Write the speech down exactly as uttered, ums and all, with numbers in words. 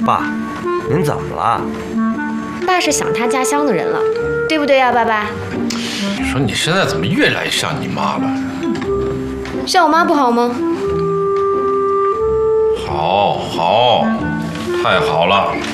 爸，您怎么了？ 爸是想他家乡的人了，对不对呀、啊，爸爸？ 你说你现在怎么越来越像你妈了？ 像我妈不好吗？ 好，好，太好了。